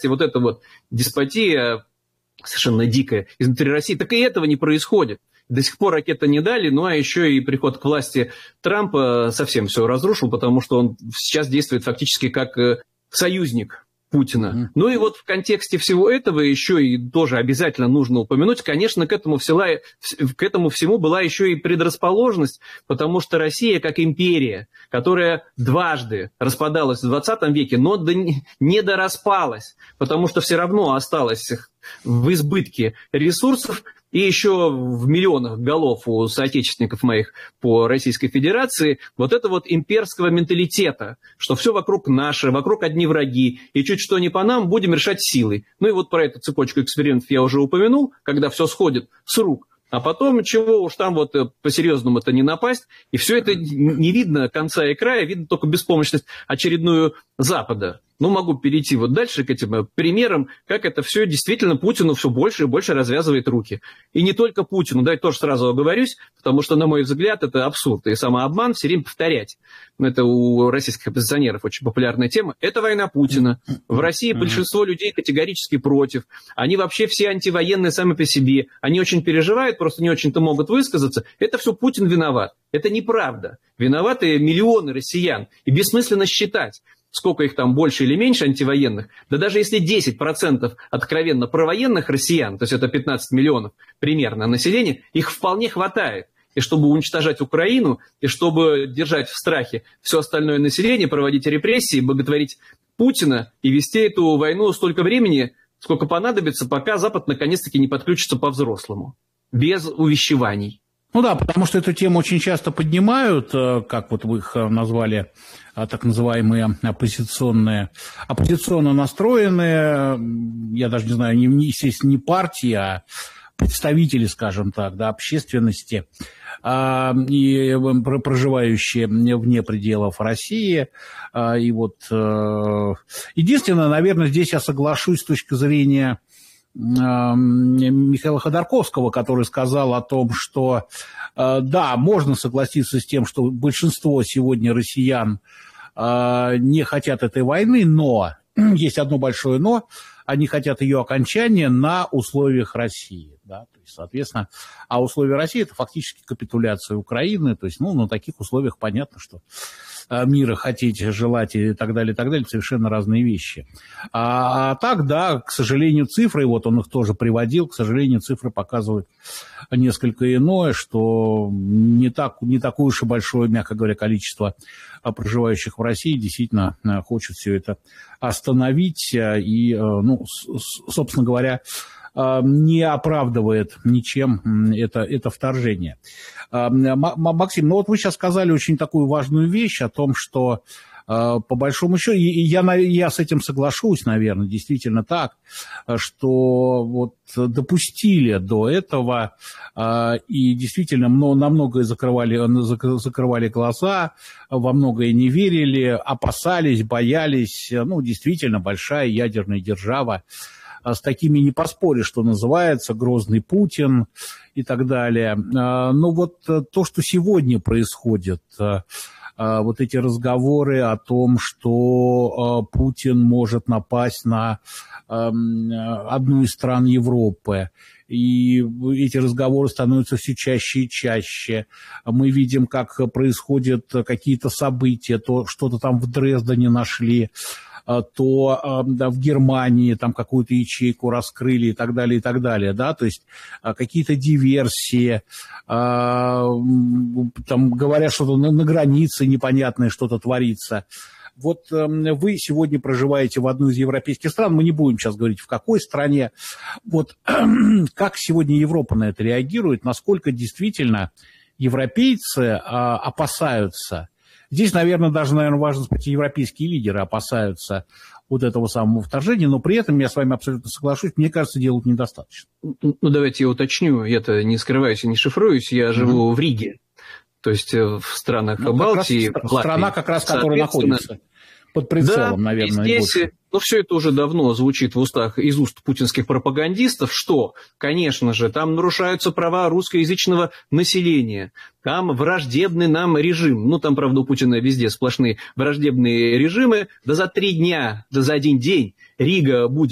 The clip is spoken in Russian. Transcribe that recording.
власти, вот эта вот деспотия совершенно дикая изнутри России, так и этого не происходит. До сих пор ракеты не дали, ну а еще и приход к власти Трампа совсем все разрушил, потому что он сейчас действует фактически как союзник Путина. Ну и вот в контексте всего этого еще и тоже обязательно нужно упомянуть, конечно, к этому всему была еще и предрасположенность, потому что Россия как империя, которая дважды распадалась в 20 веке, но не дораспалась, потому что все равно осталась в избытке ресурсов, и еще в миллионах голов у соотечественников моих по Российской Федерации вот это вот имперского менталитета, что все вокруг наше, вокруг одни враги, и чуть что не по нам, будем решать силой. Ну и вот про эту цепочку экспериментов я уже упомянул, когда все сходит с рук, а потом чего уж там вот по-серьезному-то не напасть, и все это не видно конца и края, видно только беспомощность очередную Запада. Ну, могу перейти вот дальше к этим примерам, как это все действительно Путину все больше и больше развязывает руки. И не только Путину, да, я тоже сразу оговорюсь, потому что, на мой взгляд, это абсурд и самообман все время повторять. Это у российских оппозиционеров очень популярная тема. Это война Путина. В России большинство людей категорически против. Они вообще все антивоенные сами по себе. Они очень переживают, просто не очень-то могут высказаться. Это все Путин виноват. Это неправда. Виноваты миллионы россиян. И бессмысленно считать, сколько их там больше или меньше антивоенных, да даже если 10% откровенно провоенных россиян, то есть это 15 миллионов примерно населения, их вполне хватает. И чтобы уничтожать Украину, и чтобы держать в страхе все остальное население, проводить репрессии, боготворить Путина и вести эту войну столько времени, сколько понадобится, пока Запад наконец-таки не подключится по-взрослому, без увещеваний. Ну да, потому что эту тему очень часто поднимают, как вот вы их назвали, так называемые оппозиционно настроенные, я даже не знаю, естественно, не партии, а представители, скажем так, да, общественности, и проживающие вне пределов России. И вот единственное, наверное, здесь я соглашусь с точки зрения Михаила Ходорковского, который сказал о том, что да, можно согласиться с тем, что большинство сегодня россиян не хотят этой войны, но есть одно большое но, они хотят ее окончания на условиях России. Да? То есть, соответственно, а условия России – это фактически капитуляция Украины. То есть, ну, на таких условиях понятно, что мира хотеть, желать и так далее, совершенно разные вещи. А так, да, к сожалению, цифры, вот он их тоже приводил, к сожалению, цифры показывают несколько иное, что не такое уж и большое, мягко говоря, количество проживающих в России действительно хочет все это остановить и, ну, собственно говоря, не оправдывает ничем это вторжение. Максим, ну вот вы сейчас сказали очень такую важную вещь о том, что по большому счету, и я с этим соглашусь, наверное, действительно так, что вот допустили до этого и действительно на многое закрывали глаза, во многое не верили, опасались, боялись, ну, действительно, большая ядерная держава, с такими не поспоришь, что называется, грозный Путин и так далее. Но вот то, что сегодня происходит, вот эти разговоры о том, что Путин может напасть на одну из стран Европы, и эти разговоры становятся все чаще и чаще. Мы видим, как происходят какие-то события, то что-то там в Дрездене нашли, то да, в Германии там какую-то ячейку раскрыли и так далее, да, то есть какие-то диверсии, там говорят, что на границе непонятное что-то творится. Вот вы сегодня проживаете в одной из европейских стран, мы не будем сейчас говорить, в какой стране. Вот как сегодня Европа на это реагирует, насколько действительно европейцы опасаются. Здесь, наверное, даже, важно сказать, европейские лидеры опасаются вот этого самого вторжения, но при этом, я с вами абсолютно соглашусь, мне кажется, делать недостаточно. Ну, давайте я уточню, я-то не скрываюсь и не шифруюсь, я живу в Риге, то есть в странах Балтии. Страна, как раз, которая находится под прицелом, да, наверное, здесь, больше. Ну, все это уже давно звучит из уст путинских пропагандистов, что, конечно же, там нарушаются права русскоязычного населения, там враждебный нам режим. Ну, там, правда, у Путина везде сплошные враждебные режимы. Да за 3 дня, да за 1 день Рига будет